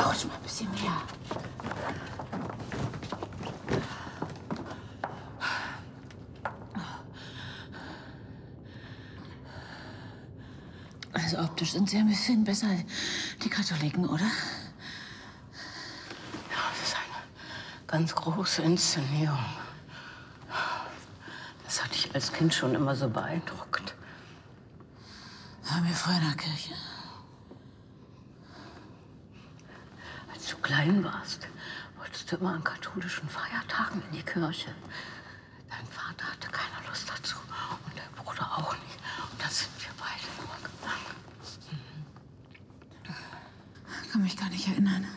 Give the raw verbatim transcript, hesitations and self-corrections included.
Rutsch mal ein bisschen mehr. Also optisch sind sie ein bisschen besser, die Katholiken, oder? Ja, das ist eine ganz große Inszenierung. Das hat dich als Kind schon immer so beeindruckt. Waren wir früher in der Kirche? Als du klein warst, wolltest du immer an katholischen Feiertagen in die Kirche. Dein Vater hatte keine Lust dazu und dein Bruder auch nicht. Und dann sind wir beide nur gegangen. Ich kann mich gar nicht erinnern.